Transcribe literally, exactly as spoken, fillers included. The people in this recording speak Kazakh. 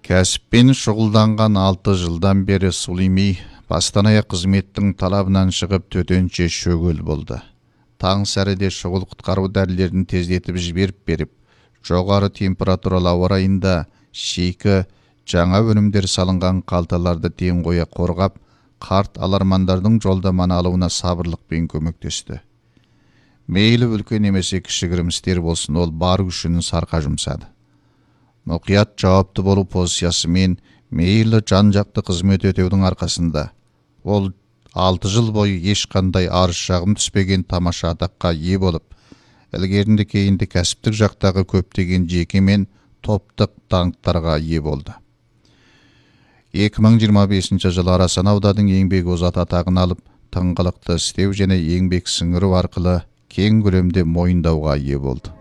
Кәсіппен шұғылданған алты жылдан бері Сулейми бастан-аяқ қызметтің талабынан шығып төтенше шөгіл болды. Таң сәріде шұғыл құтқару дәрілерін тездетіп жіберіп беріп, жоғары температуралы ауа райында шикі жаңа өнімдер салынған қалталарды тең қоя қорғап, қарт алармандардың жолдаманы алуына сабырлықпен көмектесті. Мейлі үлкен немесе кішігірім істер болсын, ол бар күшін сарқа жұмсады. Мұқият жауапты болу позициясымен мейлі жан-жақты қызмет өтеудің арқасында ол алты жыл бойы ешқандай арыз шағым түспеген тамаша атаққа ие болып, ілгерінді кейінді кәсіптік жақтағы көптеген жеке мен топтық даңқтарға ие болды. екі мың жиырма бесінші жылы Арасан ауданының еңбек озаты атағын алып, тыңғылықты істеу және еңбек сіңіру арқылы кең көлемде мойындауға ие болды.